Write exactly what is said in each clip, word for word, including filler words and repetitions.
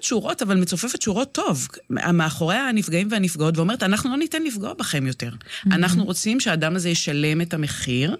מצופפת שורות, אבל מצופפת שורות טוב, מאחורי הנפגעים והנפגעות, ואומרת, אנחנו לא ניתן לפגוע בכם יותר. אנחנו רוצים שהאדם הזה ישלם את המחיר,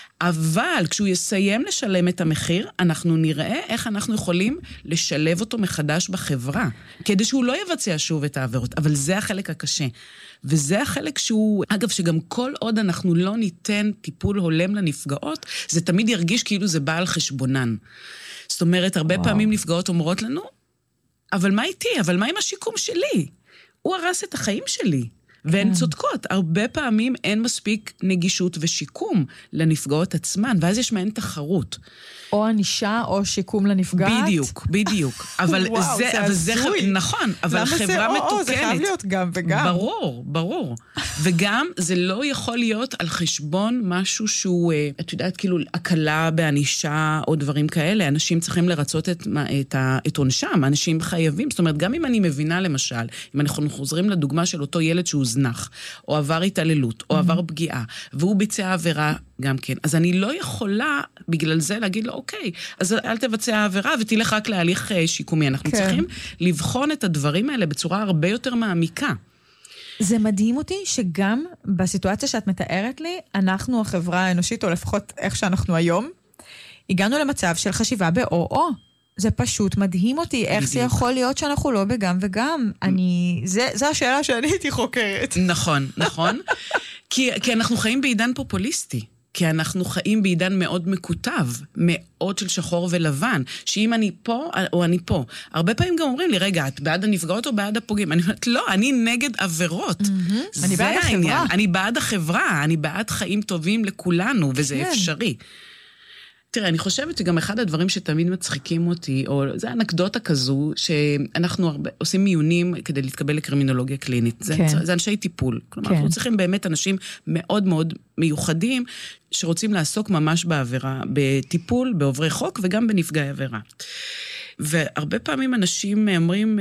אבל כשהוא יסיים לשלם את המחיר, אנחנו נראה איך אנחנו יכולים לשלב אותו מחדש בחברה, כדי שהוא לא יבצע שוב את העבירות, אבל זה החלק הקשה. וזה החלק שהוא, אגב, שגם כל עוד אנחנו לא ניתן טיפול הולם לנפגעות, זה תמיד ירגיש כאילו זה בא על חשבונן. זאת אומרת, הרבה וואו. פעמים נפגעות אומרות לנו, אבל מה איתי? אבל מה עם השיקום שלי? הוא הרס את החיים שלי. והן צודקות, הרבה פעמים אין מספיק נגישות ושיקום לנפגעות עצמן, ואז יש מהן תחרות. או ענישה או שיקום לנפגעת. בדיוק, בדיוק. אבל וואו, זה, זה אבל זה הזוי. נכון, אבל חברה זה, או, מתוקנת. או, זה חייב להיות גם וגם. ברור, ברור. וגם זה לא יכול להיות על חשבון משהו שהוא, את יודעת, כאילו, הקלה בענישה או דברים כאלה. אנשים צריכים לרצות את, את, את עונשם, אנשים חייבים. זאת אומרת, גם אם אני מבינה למשל, אם אנחנו חוזרים לדוגמה של אותו ילד שהוא זנח, או עבר התעללות, או עבר פגיעה, והוא ביצע עבירה גם כן. אז אני לא יכולה בגלל זה להגיד לו, אוקיי, אז אל תבצע עבירה ותלך רק להליך שיקומי. אנחנו כן. צריכים לבחון את הדברים האלה בצורה הרבה יותר מעמיקה. זה מדהים אותי שגם בסיטואציה שאת מתארת לי, אנחנו החברה האנושית, או לפחות איך שאנחנו היום, הגענו למצב של חשיבה באו-או. זה פשוט מדהים אותי, איך זה יכול להיות שאנחנו לא בגם וגם. אני, זה, זה השאלה שאני הייתי חוקרת. נכון, נכון. כי, כי אנחנו חיים בעידן פופוליסטי. כי אנחנו חיים בעידן מאוד מקוטב, מאוד של שחור ולבן, שאם אני פה או אני פה. הרבה פעמים גם אומרים לי, רגע, את בעד הנפגעות או בעד הפוגעים? אני אומרת, לא, אני נגד עבירות. אני בעד החברה. אני בעד החברה, אני בעד חיים טובים לכולנו, וזה אפשרי. תראה, אני חושבת שגם אחד הדברים שתמיד מצחיקים אותי, או זה אנקדוטה כזו, שאנחנו הרבה, עושים מיונים כדי להתקבל לקרימינולוגיה קלינית. זה, כן. זה אנשי טיפול. כלומר, כן. אנחנו צריכים באמת אנשים מאוד מאוד מיוחדים, שרוצים לעסוק ממש בעבירה, בטיפול, בעוברי חוק, וגם בנפגעי עבירה. והרבה פעמים אנשים אומרים,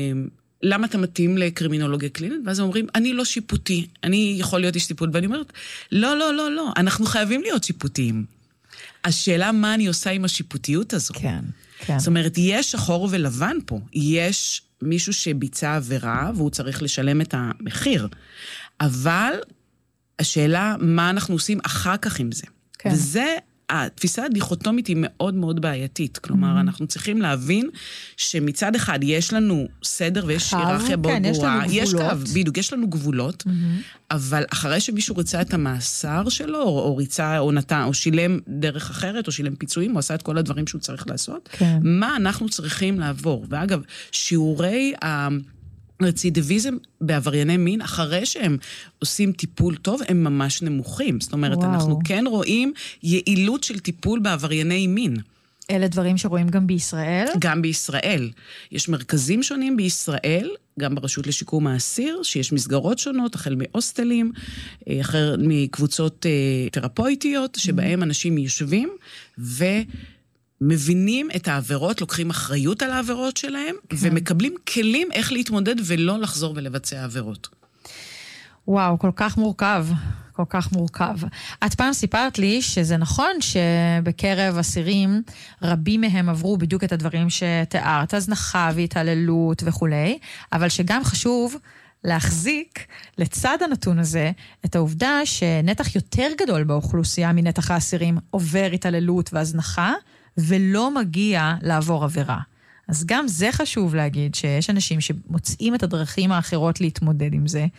למה אתה מתאים לקרימינולוגיה קלינית? ואז הם אומרים, אני לא שיפוטי, אני יכול להיות איש טיפול. ואני אומרת, לא, לא, לא, לא, אנחנו חייבים להיות שיפוטיים. השאלה מה אני עושה עם השיפוטיות הזו. כן, כן. זאת אומרת, יש שחור ולבן פה. יש מישהו שביצע עבירה, והוא צריך לשלם את המחיר. אבל השאלה מה אנחנו עושים אחר כך עם זה. כן. וזה, התפיסה הדיכוטומית היא מאוד מאוד בעייתית. כלומר, mm-hmm. אנחנו צריכים להבין שמצד אחד יש לנו סדר ויש היררכיה מאוד כן, ברורה. יש לנו גבולות. יש, בדיוק, יש לנו גבולות, mm-hmm. אבל אחרי שמישהו ריצה את המאסר שלו, או, או ריצה, או נתן, או שילם דרך אחרת, או שילם פיצויים, או עשה את כל הדברים שהוא צריך לעשות, כן. מה אנחנו צריכים לעבור? ואגב, שיעורי ה... רצידיביזם בעברייני מין, אחרי שהם עושים טיפול טוב, הם ממש נמוכים. זאת אומרת, וואו. אנחנו כן רואים יעילות של טיפול בעברייני מין. אלה דברים שרואים גם בישראל? גם בישראל. יש מרכזים שונים בישראל, גם ברשות לשיקום האסיר, שיש מסגרות שונות, החל מהוסטלים, אחר מקבוצות תרפויטיות, שבהם אנשים יושבים ו... מבינים את העבירות, לוקחים אחריות על העבירות שלהם, כן. ומקבלים כלים איך להתמודד ולא לחזור ולבצע עבירות. וואו, כל כך מורכב, כל כך מורכב. את פעם סיפרת לי שזה נכון שבקרב אסירים, רבים מהם עברו בדיוק את הדברים שתיארת, הזנחה והתעללות וכו', אבל שגם חשוב להחזיק לצד הנתון הזה את העובדה שנתח יותר גדול באוכלוסייה מנתח האסירים עובר התעללות והזנחה, ולא מגיע לעבור עבירה. אז גם זה חשוב להגיד שיש אנשים שמוצאים את הדרכים האחרות להתמודד עם זה,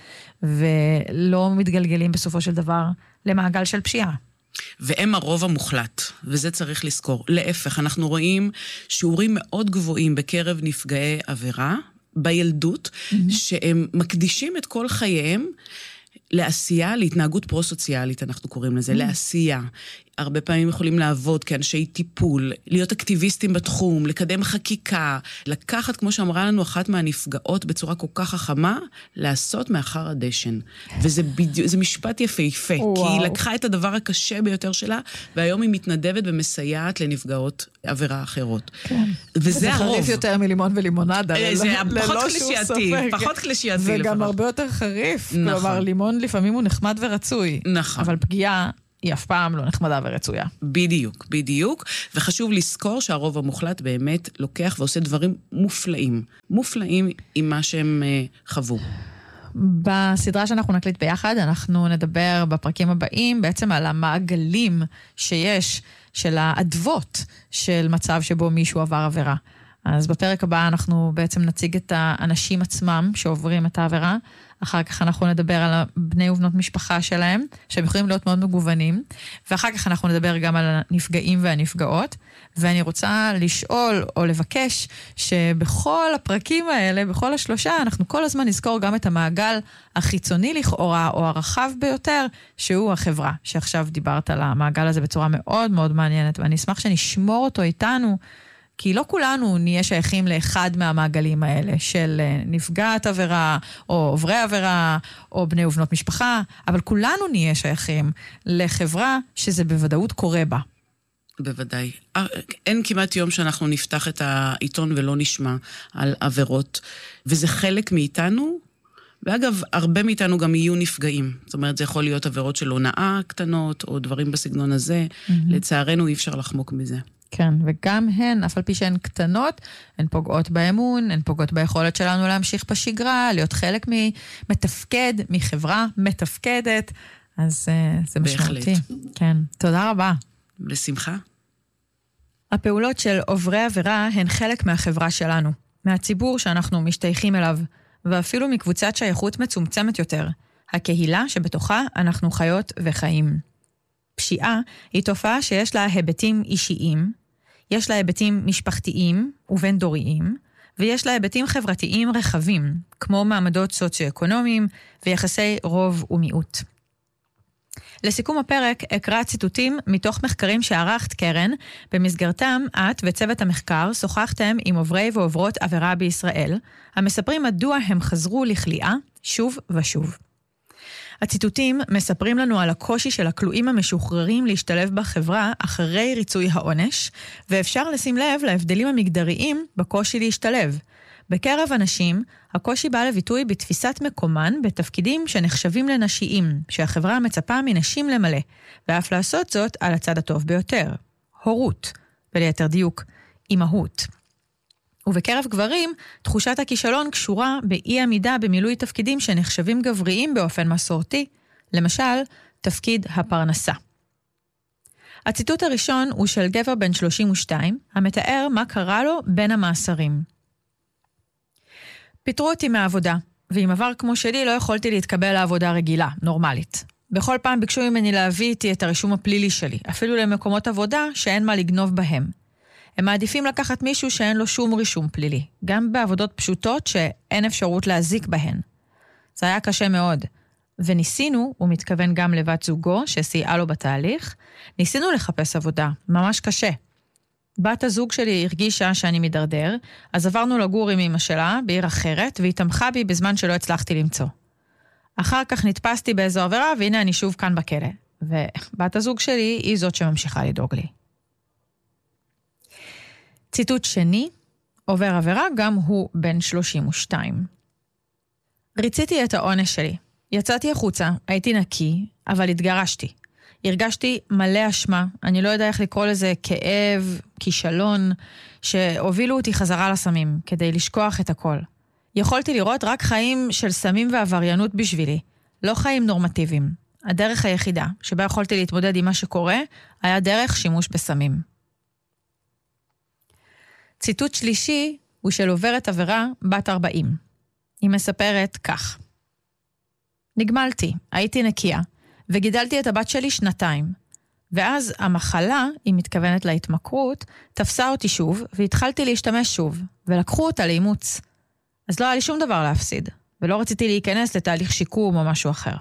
ולא מתגלגלים בסופו של דבר למעגל של פשיעה. והם הרוב המוחלט, וזה צריך לזכור. להפך, אנחנו רואים שיעורים מאוד גבוהים בקרב נפגעי עבירה, בילדות, mm-hmm. שהם מקדישים את כל חייהם, לעשייה, להתנהגות פרו-סוציאלית, אנחנו קוראים לזה, mm. לעשייה. הרבה פעמים יכולים לעבוד כאנשי טיפול, להיות אקטיביסטים בתחום, לקדם חקיקה, לקחת, כמו שאמרה לנו אחת מהנפגעות בצורה כל כך חכמה, לעשות מאחר הדשן. וזה בדיוק, זה משפט יפהפה, וואו. כי היא לקחה את הדבר הקשה ביותר שלה, והיום היא מתנדבת ומסייעת לנפגעות עבירה אחרות. כן. וזה הרוב. זה חריף יותר מלימון ולימונדה. זה פחות קלישייתי, פחות קלישייתי. וגם הרבה יותר חריף. כלומר, לימון לפעמים הוא נחמד ורצוי. נכון. אבל פגיעה היא אף פעם לא נחמדה ורצויה. בדיוק, בדיוק. וחשוב לזכור שהרוב המוחלט באמת לוקח ועושה דברים מופלאים. מופלאים עם מה שהם חוו. בסדרה שאנחנו נקליט ביחד, אנחנו נדבר בפרקים הבאים בעצם על המעגלים שיש של האדוות של מצב שבו מישהו עבר עבירה. אז בפרק הבא אנחנו בעצם נציג את האנשים עצמם שעוברים את העבירה, אחר כך אנחנו נדבר על בני ובנות משפחה שלהם, שהם יכולים להיות מאוד מגוונים, ואחר כך אנחנו נדבר גם על הנפגעים והנפגעות, ואני רוצה לשאול או לבקש שבכל הפרקים האלה, בכל השלושה, אנחנו כל הזמן נזכור גם את המעגל החיצוני לכאורה, או הרחב ביותר, שהוא החברה, שעכשיו דיברת על המעגל הזה בצורה מאוד מאוד מעניינת, ואני אשמח שנשמור אותו איתנו, כי לא כולנו נהיה שייכים לאחד מהמעגלים האלה, של נפגעת עבירה, או עוברי עבירה, או בני ובנות משפחה, אבל כולנו נהיה שייכים לחברה שזה בוודאות קורה בה. בוודאי. אין כמעט יום שאנחנו נפתח את העיתון ולא נשמע על עבירות, וזה חלק מאיתנו, ואגב, הרבה מאיתנו גם יהיו נפגעים. זאת אומרת, זה יכול להיות עבירות של הונאה קטנות, או דברים בסגנון הזה. Mm-hmm. לצערנו אי אפשר לחמוק מזה. כן, וגם הן, אף על פי שהן קטנות, הן פוגעות באמון, הן פוגעות ביכולת שלנו להמשיך בשגרה, להיות חלק מתפקד, מחברה מתפקדת, אז uh, זה משמעותי. כן, תודה רבה. בשמחה. הפעולות של עוברי עבירה הן חלק מהחברה שלנו, מהציבור שאנחנו משתייכים אליו, ואפילו מקבוצת שייכות מצומצמת יותר, הקהילה שבתוכה אנחנו חיות וחיים. פשיעה היא תופעה שיש לה היבטים אישיים, יש לה היבטים משפחתיים ובין דוריים, ויש לה היבטים חברתיים רחבים, כמו מעמדות סוציו-אקונומיים ויחסי רוב ומיעוט. לסיכום הפרק, אקרא ציטוטים מתוך מחקרים שערכת קרן, במסגרתם את וצוות המחקר שוחחתם עם עוברי ועוברות עבירה בישראל, המספרים מדוע הם חזרו לכליאה שוב ושוב. הציטוטים מספרים לנו על הקושי של הכלואים המשוחררים להשתלב בחברה אחרי ריצוי העונש, ואפשר לשים לב להבדלים המגדריים בקושי להשתלב. בקרב אנשים, הקושי בא לביטוי בתפיסת מקומן בתפקידים שנחשבים לנשיים, שהחברה מצפה מנשים למלא, ואף לעשות זאת על הצד הטוב ביותר. הורות, וליתר דיוק, אימהות. ובקרב גברים, תחושת הכישלון קשורה באי עמידה במילוי תפקידים שנחשבים גבריים באופן מסורתי, למשל, תפקיד הפרנסה. הציטוט הראשון הוא של גבר בן שלושים ושתיים, המתאר מה קרה לו בין המאסרים. פיטרו אותי מהעבודה, ועם עבר כמו שלי לא יכולתי להתקבל לעבודה רגילה, נורמלית. בכל פעם ביקשו ממני להביא איתי את הרישום הפלילי שלי, אפילו למקומות עבודה שאין מה לגנוב בהם. הם מעדיפים לקחת מישהו שאין לו שום רישום פלילי, גם בעבודות פשוטות שאין אפשרות להזיק בהן. זה היה קשה מאוד, וניסינו, הוא מתכוון גם לבת זוגו שסייעה לו בתהליך, ניסינו לחפש עבודה, ממש קשה. בת הזוג שלי הרגישה שאני מדרדר, אז עברנו לגור עם אמא שלה בעיר אחרת, והיא תמכה בי בזמן שלא הצלחתי למצוא. אחר כך נתפסתי באיזו עבירה, והנה אני שוב כאן בכלא, ובת הזוג שלי היא זאת שממשיכה לדאוג לי. ציטוט שני, עובר עבירה גם הוא בן שלושים ושתיים. ריציתי את העונש שלי. יצאתי החוצה, הייתי נקי, אבל התגרשתי. הרגשתי מלא אשמה, אני לא יודע איך לקרוא לזה כאב, כישלון, שהובילו אותי חזרה לסמים, כדי לשכוח את הכל. יכולתי לראות רק חיים של סמים ועבריינות בשבילי, לא חיים נורמטיביים. הדרך היחידה שבה יכולתי להתמודד עם מה שקורה, היה דרך שימוש בסמים. ציטוט שלישי הוא של עוברת עבירה בת ארבעים. היא מספרת כך: נגמלתי, הייתי נקייה, וגידלתי את הבת שלי שנתיים. ואז המחלה, היא מתכוונת להתמכרות, תפסה אותי שוב, והתחלתי להשתמש שוב, ולקחו אותה לאימוץ. אז לא היה לי שום דבר להפסיד, ולא רציתי להיכנס לתהליך שיקום או משהו אחר.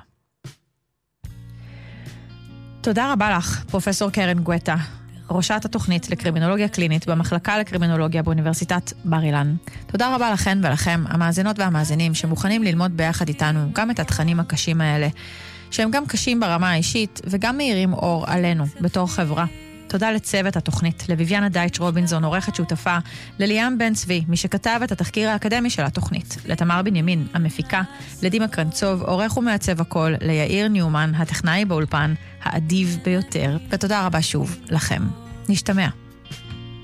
תודה רבה לך, פרופסור קרן גואטה, ראשת התוכנית לקרימינולוגיה קלינית במחלקה לקרימינולוגיה באוניברסיטת בר אילן. תודה רבה לכן ולכם, המאזינות והמאזינים, שמוכנים ללמוד ביחד איתנו גם את התכנים הקשים האלה, שהם גם קשים ברמה האישית וגם מאירים אור עלינו בתור חברה. תודה לצוות התוכנית, לביביאנה דייטש רובינזון, עורכת שותפה, לליאם בן צבי, מי שכתב את התחקיר האקדמי של התוכנית, לתמר בנימין, המפיקה, לדימה קרנצוב, עורך ומעצב הכל, ליאיר ניומן, הטכנאי באולפן, האדיב ביותר, ותודה רבה שוב לכם. נשתמע.